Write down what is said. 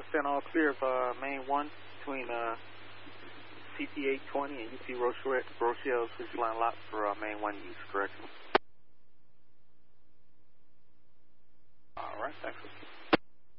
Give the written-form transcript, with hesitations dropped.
100% all clear of main 1 between CT820 and UP Rochelle's switch line lock for main 1 use, correct?